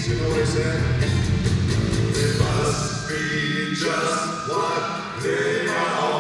You know what they said? They must be just what they are.